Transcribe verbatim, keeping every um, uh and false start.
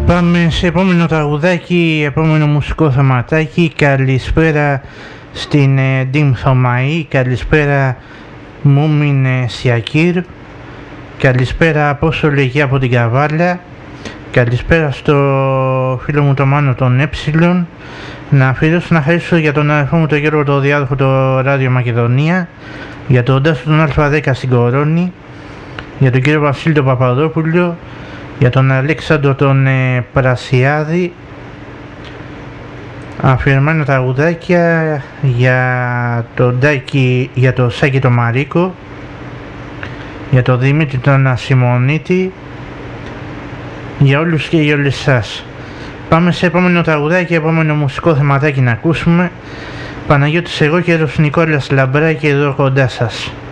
Πάμε σε επόμενο τραγουδάκι, επόμενο μουσικό θεματάκι. Καλησπέρα στην ε, Ντίμ Θωμαή, καλησπέρα Μούμιν ε, Σιακύρ, καλησπέρα Απόστολη εκεί από την Καβάλα, καλησπέρα στο φίλο μου το Μάνο τον Έψιλον. Να αφιερώσω να χαρίσω για τον αδερφό μου τον Γιώργο το Διάδοχο το Ράδιο Μακεδονία, για τον Τάσο τον Α δέκα στην Κορώνη, για τον κύριο Βασίλη τον Παπαδόπουλο, για τον Αλέξανδρο τον ε, Πρασιάδη. Αφιερωμένα τραγουδάκια για τον Ντάκη, για τον Σάκη τον Μαρίκο, για τον Δημήτρη τον Ασημονίτη, για όλους και για όλες εσάς. Πάμε σε επόμενο τραγουδάκι, επόμενο μουσικό θεματάκι να ακούσουμε. Παναγιώτης εγώ και Νικόλας Λαμπράκη εδώ κοντά σας.